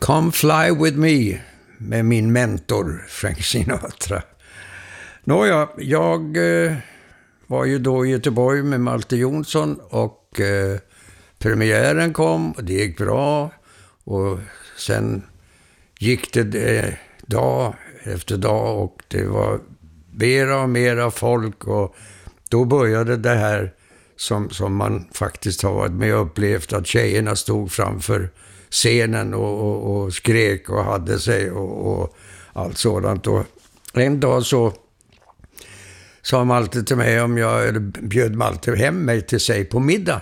Come Fly With Me med min mentor Frank Sinatra. Nåja, jag var ju då i Göteborg med Malte Jonsson och premiären kom och det gick bra. Och sen gick det dag efter dag och det var mera och mera folk och då började det här som man faktiskt har varit med och upplevt, att tjejerna stod framför scenen och skrek och hade sig och allt sådant. Och en dag så sa Malte till mig om jag bjöd Malte hem mig till sig på middag.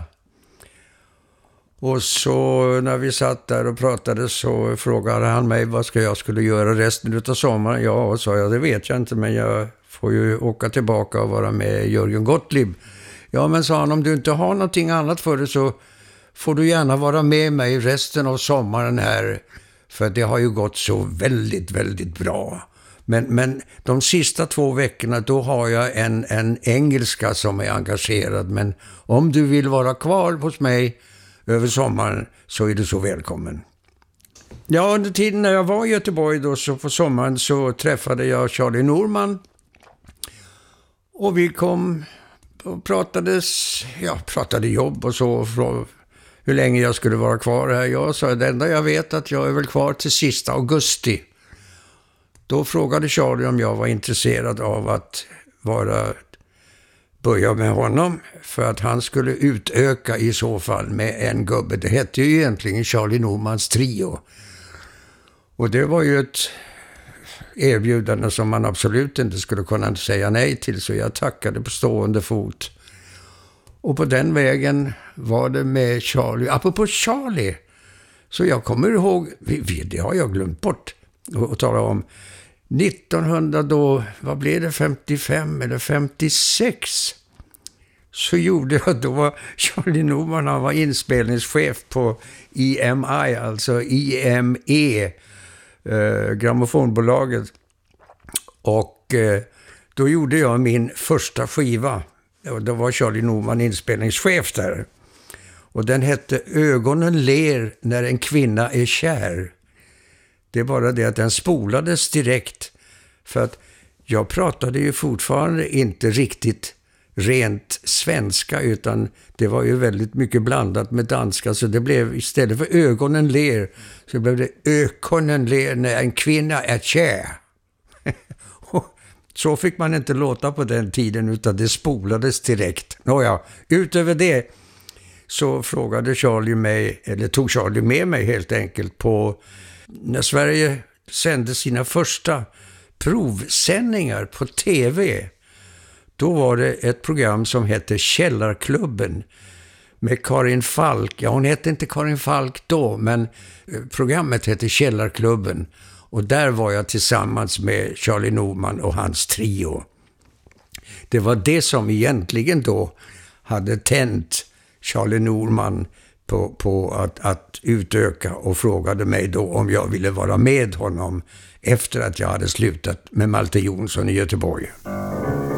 Och så när vi satt där och pratade så frågade han mig vad jag skulle göra resten av sommaren. Ja, sa jag, det vet jag inte, men jag får ju åka tillbaka och vara med Jörgen Gottlieb. Ja, men sa han, om du inte har någonting annat för dig så får du gärna vara med mig resten av sommaren här. För det har ju gått så väldigt, väldigt bra. Men de sista 2 veckorna då har jag en engelska som är engagerad. Men om du vill vara kvar hos mig över sommaren så är du så välkommen. Ja, under tiden när jag var i Göteborg då så på sommaren så träffade jag Charlie Norman. Och vi kom och pratade jobb och så, hur länge jag skulle vara kvar här. Jag sa, det enda jag vet att jag är väl kvar till sista augusti. Då frågade Charlie om jag var intresserad av att börja med honom för att han skulle utöka i så fall med en gubbe. Det hette ju egentligen Charlie Normans trio. Och det var ju ett erbjudande som man absolut inte skulle kunna säga nej till, så jag tackade på stående fot. Och på den vägen var det med Charlie. Apropå Charlie, så jag kommer ihåg, det har jag glömt bort att tala om, 1900 då, vad blev det, 55 eller 56, så gjorde jag då Charlie Norman, han var inspelningschef på EMI, alltså IME, grammofonbolaget. Och då gjorde jag min första skiva. Och då var Charlie Norman inspelningschef där. Och den hette Ögonen ler när en kvinna är kär. Det är bara det att den spolades direkt. För att jag pratade ju fortfarande inte riktigt rent svenska, utan det var ju väldigt mycket blandat med danska. Så det blev, istället för ögonen ler, så blev det ögonen ler när en kvinna är kär. Så fick man inte låta på den tiden, utan det spolades direkt. Nåja, utöver det så frågade Charlie mig, eller tog Charlie med mig helt enkelt på när Sverige sände sina första provsändningar på tv. Då var det ett program som hette Källarklubben med Karin Falk. Ja, hon hette inte Karin Falk då, men programmet hette Källarklubben. Och där var jag tillsammans med Charlie Norman och hans trio. Det var det som egentligen då hade tänt Charlie Norman på att utöka, och frågade mig då om jag ville vara med honom efter att jag hade slutat med Malte Jonsson i Göteborg.